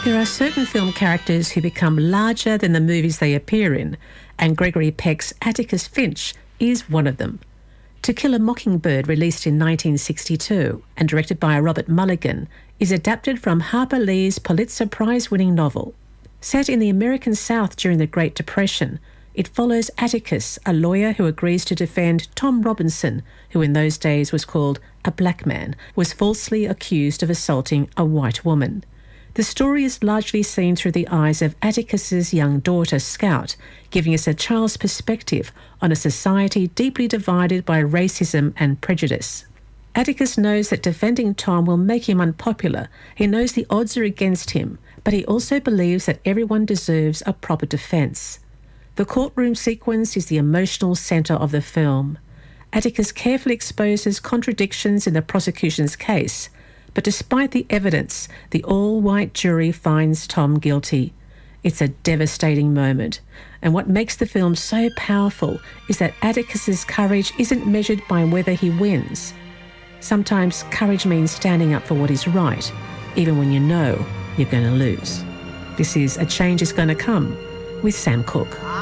There are certain film characters who become larger than the movies they appear in, and Gregory Peck's Atticus Finch is one of them. To Kill a Mockingbird, released in 1962 and directed by Robert Mulligan, is adapted from Harper Lee's Pulitzer Prize-winning novel. Set in the American South during the Great Depression, it follows Atticus, a lawyer who agrees to defend Tom Robinson, who in those days was called a black man, was falsely accused of assaulting a white woman. The story is largely seen through the eyes of Atticus's young daughter, Scout, giving us a child's perspective on a society deeply divided by racism and prejudice. Atticus knows that defending Tom will make him unpopular. He knows the odds are against him, but he also believes that everyone deserves a proper defence. The courtroom sequence is the emotional centre of the film. Atticus carefully exposes contradictions in the prosecution's case, but despite the evidence, the all-white jury finds Tom guilty. It's a devastating moment, and what makes the film so powerful is that Atticus's courage isn't measured by whether he wins. Sometimes courage means standing up for what is right, even when you know you're going to lose. This is A Change Is Gonna Come with Sam Cooke.